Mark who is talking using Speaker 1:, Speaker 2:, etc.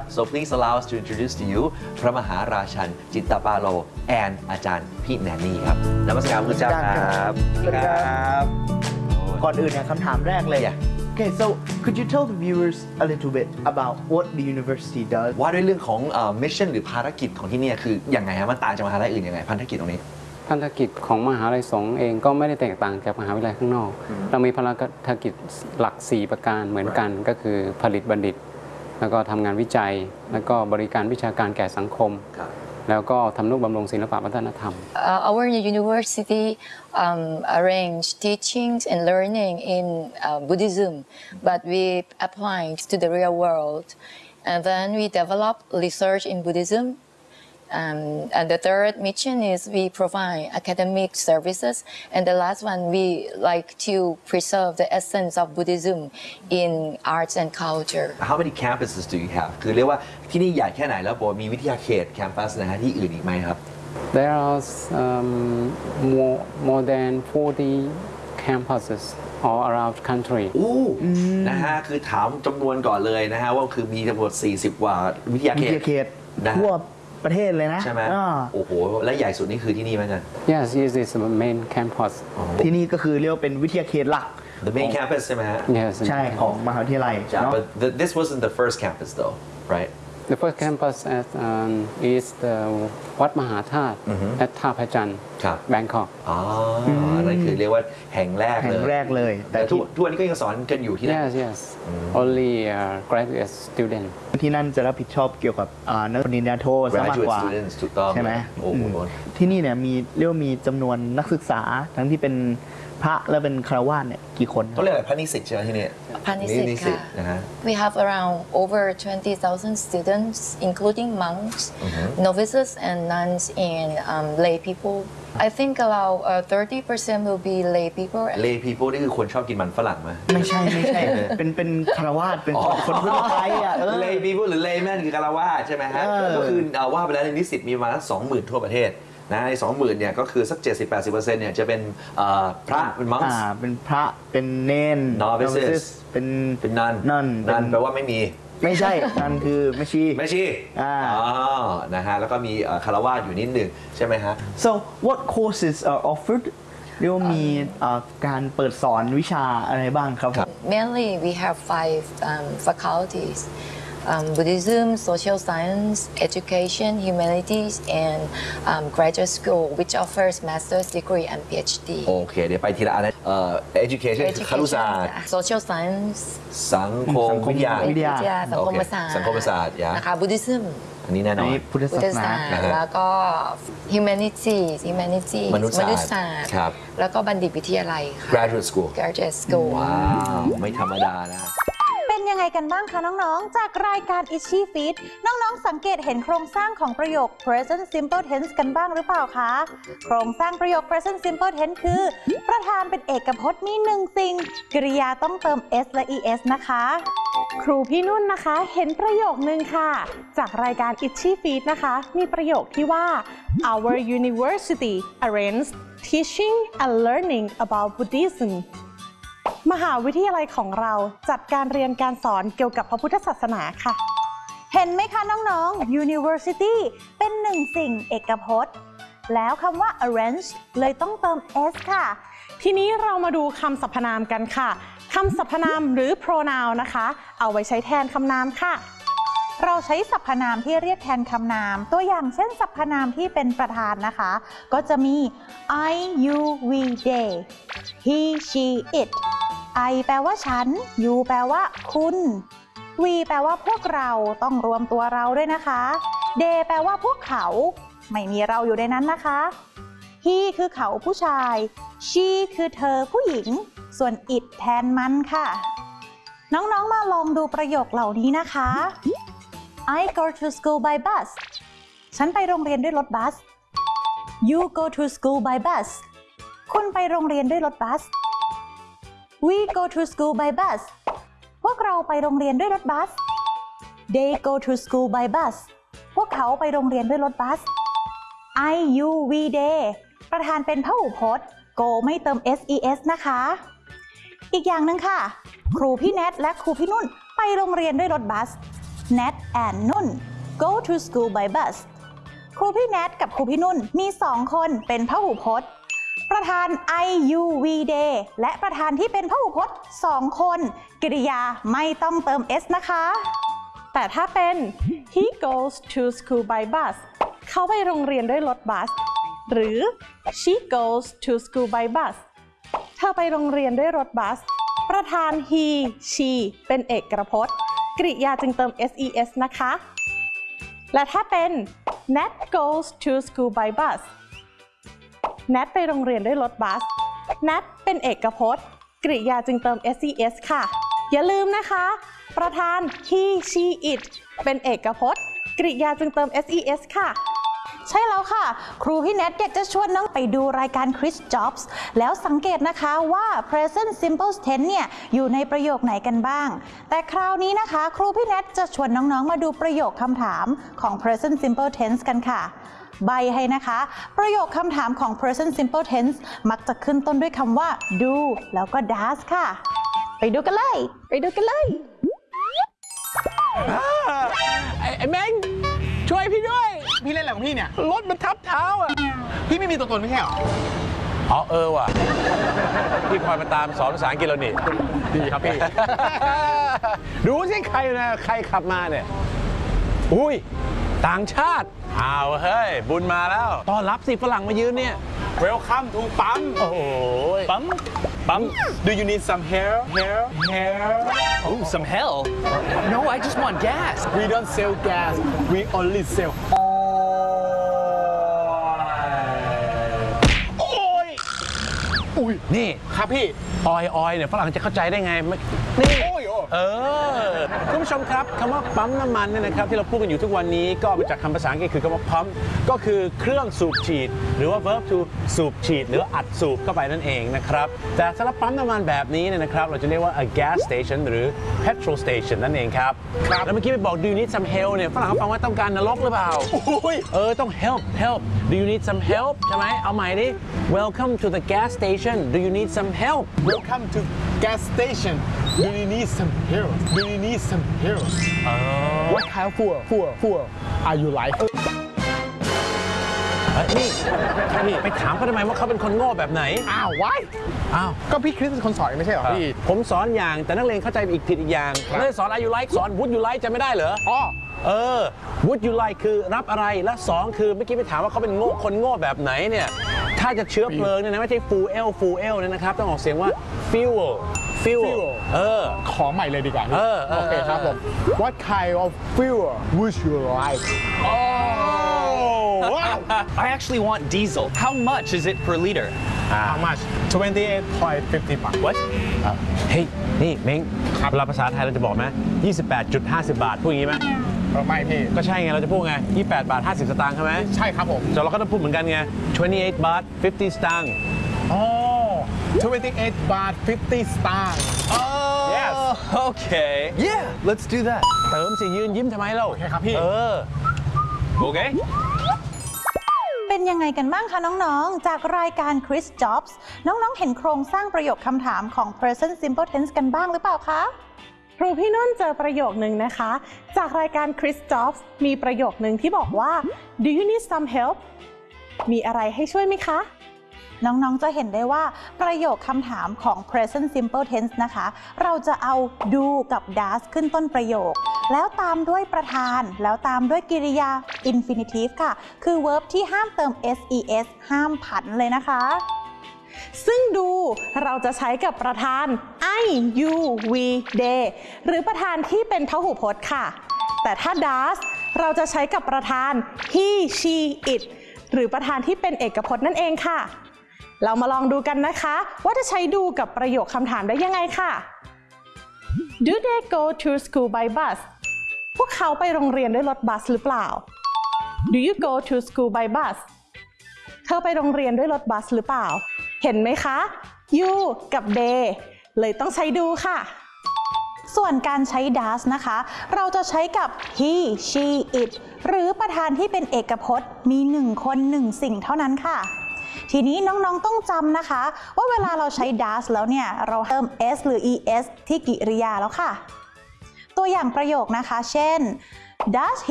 Speaker 1: so please allow us to introduce to you พระมหาราชันจิตตปาโล and อาจารย์พี่แนนนี่ครับนมัสการพระเจ้าครับครับ
Speaker 2: ก่อนอื่นเนี่ยคำถามแรกเลย Okay, so could you tell the viewers a little bit about what the university does?
Speaker 1: ว่าด้วยเรื่องของmission หรือภารกิจของที่นี่คือยังไงฮะมันต่างจากมหาลัยอื่นยังไงพันธกิจตรงนี้
Speaker 3: พันธกิจของมหาลัยสงฆ์เองก็ไม่ได้แตกต่างจากมหาวิทยาลัยข้างนอกเรามีภารกิจหลัก4ประการเหมือนกันก็คือผลิตบัณฑิตแล้วก็ทำงานวิจัยแล้วก็บริการวิชาการแก่สังคมแล้วก็ทำนุบำรุงศิลปวัฒนธรรม
Speaker 4: Our university arrange teachings and learning in Buddhism, but we apply to the real world, and then we develop research in Buddhism. And the third mission is we provide academic services, and the last one we like to preserve the essence of Buddhism in arts and culture.
Speaker 1: How many campuses do you have คือเรียกว่าที่นี่ใหญ่แค่ไหนแล้วบอกมีวิทยาเขตแคมปัสนะฮะที่อื่นอีกไหมครับ
Speaker 3: There are more than 40 campuses all around the country.
Speaker 1: นะฮะคือถามจำนวนก่อนเลยนะฮะว่าคือมีทั้งหมด40กว่าวิทยาเขต
Speaker 2: ทั่วประเทศเลยนะ
Speaker 1: ใช่ไหมโอ้โหและใหญ่สุดนี่คือที่นี่ไหมกัน
Speaker 3: Yes, this is the main campus.
Speaker 2: ที่นี่ก็คือเรียกว่าเป็นวิทยาเขตหลัก
Speaker 1: The main campus ใช่ไหมฮะ
Speaker 3: Yes.
Speaker 2: ใช่ของมหาวิทยาลัย
Speaker 1: But this wasn't the first campus though, right?
Speaker 3: The first campus is the วัดมหาธาตุ at ท่าพระจันทร์ Bangkok
Speaker 1: นั่นคือเรียกว่าแห่งแรกเลยแต่ทุกวันนี้ก็ยังสอนกันอยู่ที่นั่น
Speaker 3: Yes, only graduate student
Speaker 2: ที่นั่นจะรับผิดชอบเกี่ยวกับนักปริญญาโทซะมากกว่าใช่ไหมที่นี่เนี่ยเรียกว่ามีจำนวนนักศึกษาทั้งที่เป็นพระและเป็นคฤหัสถ์เนี่ยกี่คน
Speaker 1: ต้องเรียกอะไรพระนิสิตใช่ไหมที่นี่
Speaker 4: พระนิสิตนะฮะ We have around over 20,000 students including monks, novices and nuns and lay people. I think about 30% will be lay people.
Speaker 1: Lay people นี่คือคนชอบกินมันฝรั่งไหม
Speaker 2: ไม่ใช่เป็นคฤหัสถ์เป็นคนทั่วไปอ่ะ
Speaker 1: Lay people หรือ layman คือคฤหัสถ์ใช่ไหมฮะก็คือว่าไปแล้วในนิสิตมีมา20,000ทั่วประเทศนะใน 20,000 เนี่ยก็คือสัก 70-80% เนี่ยจะเป็นพระเป็นมังส์
Speaker 2: เป็นพระเป็นเนน
Speaker 1: novices เป็นนันแปลว่าไม่ใช่
Speaker 2: นันคือไม่ชี
Speaker 1: นะฮะแล้วก็มีคฤหัสถ์อยู่นิดหนึ่งใช่ไหมฮะ
Speaker 2: So what courses are offered เรียกว่ามีการเปิดสอนวิชาอะไรบ้างครับ
Speaker 4: Mainly we have 5 faculties. Buddhism, social science, education, humanities, and graduate school, which offers master's degree and PhD.
Speaker 1: โอเคเดี๋ยวไปทีละอันeducation คือครุศาสตร์
Speaker 4: social science
Speaker 1: สังคมวิทยา
Speaker 4: สังคมศาสตร์นะคะ Buddhism
Speaker 1: อันนี้แน่นอน
Speaker 2: พุทธศาสนา
Speaker 4: แล้วก็ humanities มนุษยศาสตร์แล้วก็บัณฑิตวิทยาลัยค่ะ
Speaker 1: graduate school ว้าวไม่ธรรมดานะ
Speaker 5: เป็นยังไงกันบ้างคะน้องๆจากรายการ Itchy Feet น้องๆสังเกตเห็นโครงสร้างของประโยค present simple tense กันบ้างหรือเปล่าคะโครงสร้างประโยค present simple tense คือประธานเป็นเอกพจน์มี1สิ่งกริยาต้องเติม s และ es นะคะครูพี่นุ่นนะคะเห็นประโยคนึงค่ะจากรายการ Itchy Feet นะคะมีประโยคที่ว่า Our university arranges teaching and learning about Buddhismมหาวิทยาลัยของเราจัดการเรียนการสอนเกี่ยวกับพระพุทธศาสนาค่ะเห็นไหมคะน้องๆ University เป็น1สิ่งเอกพจน์แล้วคำว่า arrange เลยต้องเติม s ค่ะทีนี้เรามาดูคำสรรพนามกันค่ะคำสรรพนามหรือ pronoun นะคะเอาไว้ใช้แทนคำนามค่ะเราใช้สรรพนามที่เรียกแทนคำนามตัวอย่างเช่นสรรพนามที่เป็นประธานนะคะก็จะมี I you we they he she it I แปลว่าฉัน you แปลว่าคุณ we แปลว่าพวกเราต้องรวมตัวเราด้วยนะคะ they แปลว่าพวกเขาไม่มีเราอยู่ในนั้นนะคะ he คือเขาผู้ชาย she คือเธอผู้หญิงส่วน it แทนมันค่ะน้องๆมาลองดูประโยคเหล่านี้นะคะ I go to school by bus ฉันไปโรงเรียนด้วยรถบัส You go to school by bus คุณไปโรงเรียนด้วยรถบัส We go to school by bus พวกเราไปโรงเรียนด้วยรถบัส They go to school by bus พวกเขาไปโรงเรียนด้วยรถบัส I you we they ประธานเป็นพหูพจน์ go ไม่เติม ses นะคะอีกอย่างหนึ่งค่ะครูพี่แนทและครูพี่นุ่นไปโรงเรียนด้วยรถบัส Nat and Nun go to school by bus ครูพี่แนทกับครูพี่นุ่นมี2คนเป็นพหูพจน์ประธาน I U V day และประธานที่เป็นพหูพจน์2คนกริยาไม่ต้องเติม s นะคะแต่ถ้าเป็น he goes to school by bus เขาไปโรงเรียนด้วยรถบัสหรือ she goes to school by bus เธอไปโรงเรียนด้วยรถบัสประธาน he she เป็นเอกพจน์กริยาจึงเติม ses นะคะและถ้าเป็น Nat goes to school by bus Nat ไปโรงเรียนด้วยรถบัส Nat เป็นเอกพจน์กริยาจึงเติม ses ค่ะอย่าลืมนะคะประธาน he she it เป็นเอกพจน์กริยาจึงเติม ses ค่ะใช่แล้วค่ะครูพี่แนทอยากจะชวนน้องไปดูรายการ Chris Jobs แล้วสังเกตนะคะว่า present simple tense เนี่ยอยู่ในประโยคไหนกันบ้างแต่คราวนี้นะคะครูพี่แนทจะชวนน้องๆมาดูประโยคคำถามของ present simple tense กันค่ะใบให้นะคะประโยคคำถามของ present simple tense มักจะขึ้นต้นด้วยคำว่า do แล้วก็ does ค่ะไปดูกันเลย
Speaker 6: ไอ้แมงช่วยพี่ด้วยพี่เล่นอะไรของพี่เนี่ยรถมันทับเท้าอ่ะพี่ไม่มีตัวตนไม่ใช่หรออ๋อว่ะพี่คอยมาตามสอนภาษาอังกฤษเรานี่ดีครับพี่ ดูสิใครนะใครขับมาเนี่ยอุ้ยต่างชาติอ้าวเฮ้ยบุญมาแล้วต้อนรับสิฝรั่งมายืนเนี่ย Welcome to ปั๊มโอ้โหปั๊ม Do you need some hair
Speaker 7: Oh, some hell? No, I just want gas.
Speaker 6: We don't sell gas we only sell oil อุ้ยนี่ครับพี่ออยเนี่ยฝรั่งจะเข้าใจได้ไงนี่คุณผู้ชมครับคำว่าปั๊มน้ำมันเนี่ยนะครับที่เราพูดกันอยู่ทุกวันนี้ก็มาจากคำภาษาอังกฤษคือคำว่า pump ก็คือเครื่องสูบฉีดหรือว่า verb to สูบฉีดหรืออัดสูบเข้าไปนั่นเองนะครับแต่สำหรับปั๊มน้ำมันแบบนี้เนี่ยนะครับเราจะเรียกว่า a gas station หรือ petrol station นั่นเองครับแล้วเมื่อกี้ไปบอก do you need some help เนี่ยฝรั่งเขาฟังว่าต้องการนรกหรือเปล่าต้อง help do you need some help ใช่ไหมเอาใหม่ดิ welcome to the gas station do you need some help
Speaker 8: Welcome to gas station. Do you need some help? What kind of fuel are you like?
Speaker 6: นี่ไปถามเขาทำไมว่าเขาเป็นคนโง่แบบไหน
Speaker 8: อ้าวก็พี่คริสเป็นคนสอนไม่ใช่เหรอพี่
Speaker 6: ผมสอนอย่างแต่นักเรียนเข้าใจอีกผิดอีกอย่างไม่ได้สอน Are you like สอน Would you like จะไม่ได้เหรอWould you like คือรับอะไรและ2คือเมื่อกี้ไปถามว่าเขาเป็นคนโง่แบบไหนเนี่ยถ้าจะเชื้อเพลิงเนี่ยนะไม่ใช่ fuel เนี่ยนะครับต้องออกเสียงว่า fuel
Speaker 8: ขอใหม่เลยดีกว่าโอเคครับผม What kind of fuel would you like
Speaker 7: I actually want diesel. How much is it per liter?
Speaker 8: How much 28.50 บาท
Speaker 7: What?
Speaker 6: เฮ้ยนี่เม้งเวลาภาษาไทยเราจะบอกไหม28.50 บาทพูดอย่างนี้ไหม
Speaker 8: ไม่พี่
Speaker 6: ก็ใช่ไงเราจะพูดไง28 บาท 50 สตางค์ใช่ไหม
Speaker 8: ใช่ครับผม
Speaker 6: แต่เราก็ต้องพูดเหมือนกันไง28 บาท 50 สตางค์
Speaker 8: 28 บาท 50 สตางค์
Speaker 7: Yes. Okay. Yeah, let's do that.
Speaker 6: เติมสิยืนยิ้มทำไมเรา
Speaker 8: โอเคครับพี่
Speaker 7: Okay.
Speaker 5: เป็นยังไงกันบ้างคะน้องๆจากรายการ Chris Jobs น้องๆเห็นโครงสร้างประโยคคำถามของ present simple tense กันบ้างหรือเปล่าคะครูพี่นุ่นเจอประโยคนึงนะคะจากรายการ Chris Jobs มีประโยคนึงที่บอกว่า Do you need some help มีอะไรให้ช่วยไหมคะน้องๆจะเห็นได้ว่าประโยคคำถามของ present simple tense นะคะเราจะเอา do กับ does ขึ้นต้นประโยคแล้วตามด้วยประธานแล้วตามด้วยกริยา infinitive ค่ะคือ verb ที่ห้ามเติม ses ห้ามผันเลยนะคะซึ่งดูเราจะใช้กับประธาน I you we they หรือประธานที่เป็นพหูพจน์ค่ะแต่ถ้า does เราจะใช้กับประธาน he she it หรือประธานที่เป็นเอกพจน์นั่นเองค่ะเรามาลองดูกันนะคะว่าจะใช้ดูกับประโยคคำถามได้ยังไงค่ะ Do they go to school by bus พวกเขาไปโรงเรียนด้วยรถบัสหรือเปล่า Do you go to school by bus เธอไปโรงเรียนด้วยรถบัสหรือเปล่าเห็นไหมคะ you กับ they เลยต้องใช้ดูค่ะส่วนการใช้ does นะคะเราจะใช้กับ he she it หรือประธานที่เป็นเอกพจน์มี1คน1สิ่งเท่านั้นค่ะทีนี้น้องๆต้องจำนะคะว่าเวลาเราใช้ does แล้วเนี่ยเราเติม s หรือ es ที่กริยาแล้วค่ะตัวอย่างประโยคนะคะ เช่น Does